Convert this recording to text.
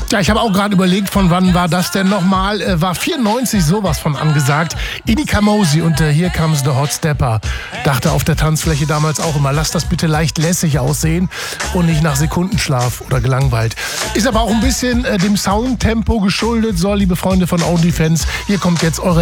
Ja, ich habe auch gerade überlegt, von wann war das denn nochmal? War 94 sowas von angesagt. Inika Mosi und Here Comes the Hot Stepper. Dachte auf der Tanzfläche damals auch immer, lass das bitte leicht lässig aussehen und nicht nach Sekundenschlaf oder gelangweilt. Ist aber auch ein bisschen dem Soundtempo geschuldet. So, liebe Freunde von OnlyFans, hier kommt jetzt eure